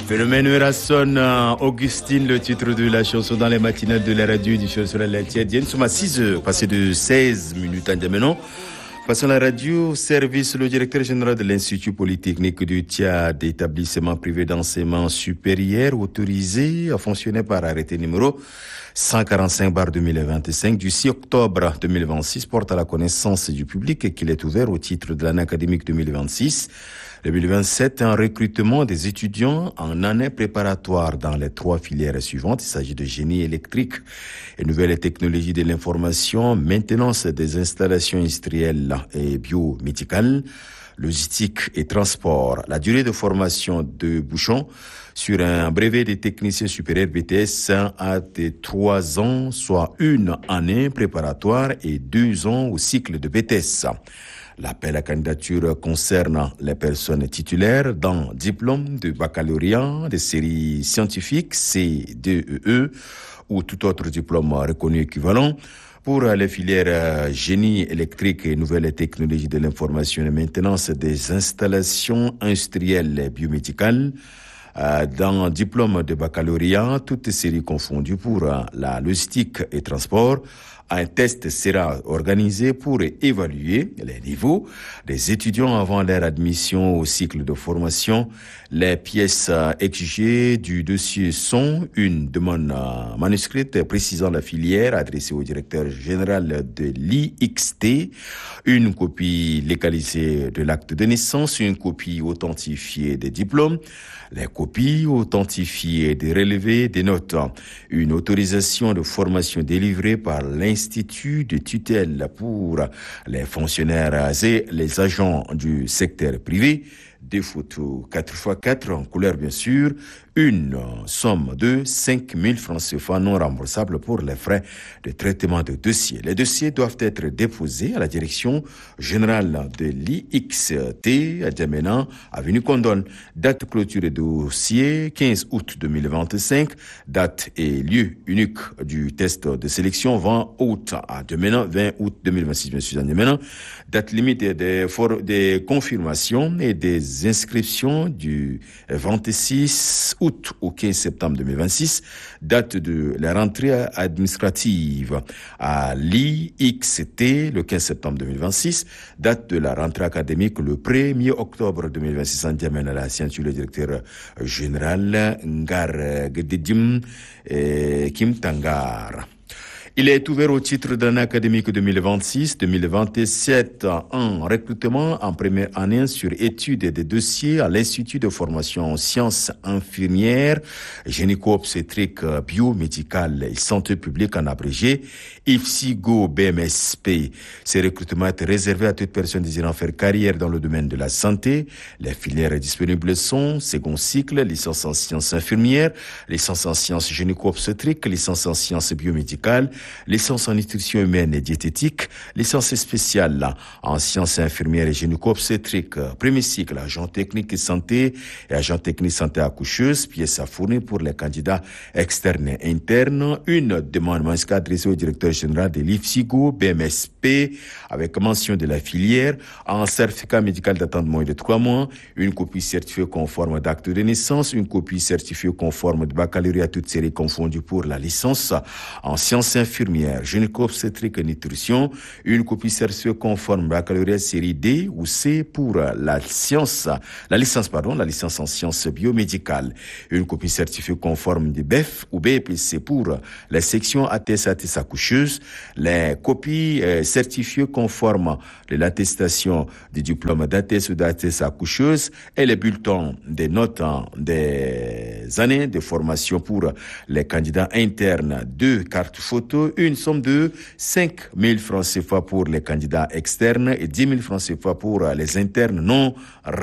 Phénomène Rasson, Augustine, le titre de la chanson dans les matinales de la radio du sur la Tiadienne. Nous sommes à 6h, passé de 16 minutes en maintenant. Passons à la radio, service, le directeur général de l'Institut Polytechnique du Tchad, établissement privé d'enseignement supérieur, autorisé à fonctionner par arrêté numéro 145/2025 du 6 octobre 2026, porte à la connaissance du public qu'il est ouvert au titre de l'année académique 2026-2027 un recrutement des étudiants en année préparatoire dans les 3 filières suivantes. Il s'agit de génie électrique et nouvelles technologies de l'information, maintenance des installations industrielles et biomédicales, logistique et transport. La durée de formation de Bouchon sur un brevet des techniciens supérieurs BTS a de 3 ans, soit 1 année préparatoire et 2 ans au cycle de BTS. L'appel à candidature concerne les personnes titulaires d'un diplôme de baccalauréat de série scientifique C2EE ou tout autre diplôme reconnu équivalent. Pour les filières génie électrique et nouvelles technologies de l'information et maintenance des installations industrielles et biomédicales, dans diplôme de baccalauréat, toutes séries confondues pour la logistique et transport, un test sera organisé pour évaluer les niveaux des étudiants avant leur admission au cycle de formation. Les pièces exigées du dossier sont une demande manuscrite précisant la filière adressée au directeur général de l'IXT, une copie légalisée de l'acte de naissance, une copie authentifiée des diplômes, les copies authentifiées des relevés des notes, une autorisation de formation délivrée par l'Institut de tutelle pour les fonctionnaires et les agents du secteur privé, des photos 4x4 en couleur bien sûr, une somme de 5 000 francs CFA non remboursables pour les frais de traitement de dossiers. Les dossiers doivent être déposés à la direction générale de l'IXT à Djamena, avenue Condon. Date clôture des dossiers 15 août 2025. Date et lieu unique du test de sélection 20 août à Djamena, 20 août 2026 bien sûr à Djamena. Date limite des confirmations et des inscriptions du 26 août au 15 septembre 2026, date de la rentrée administrative à l'IXT le 15 septembre 2026, date de la rentrée académique le 1er octobre 2026 en Djamena, la signature du directeur général Ngar Gededim Kim Tangar. Il est ouvert au titre d'un académique 2026-2027 en recrutement en première année sur études des dossiers à l'Institut de formation en sciences infirmières, gynéco-obstétrique, biomédicale et santé publique en abrégé, IFSIGO BMSP. Ces recrutements étaient réservés à toute personne désirant faire carrière dans le domaine de la santé. Les filières disponibles sont second cycle, licence en sciences infirmières, licence en sciences gynéco-obstétriques, licence en sciences biomédicales, licence en nutrition humaine et diététique, licence spéciale en sciences infirmières et gynéco-obstétriques, premier cycle, agent technique et santé et agent technique santé accoucheuse, pièces à fournir pour les candidats externes et internes. Une demande manuscrite adressée au directeur général de l'IFSIGO, BMSP, avec mention de la filière, en certificat médical d'attente moins de 3 mois, une copie certifiée conforme d'acte de naissance, une copie certifiée conforme de baccalauréat toutes séries confondues pour la licence en sciences infirmières, gynéco-obstétrique et nutrition, une copie certifiée conforme baccalauréat série D ou C pour la licence en sciences biomédicales, une copie certifiée conforme de BEF ou BPC pour les sections ATS accoucheuse, les copies certifiées conformes de l'attestation du diplôme d'ATS ou d'ATS accoucheuse et les bulletins des notes des années de formation pour les candidats internes, 2 cartes photos, une somme de 5 000 francs CFA pour les candidats externes et 10 000 francs CFA pour les internes non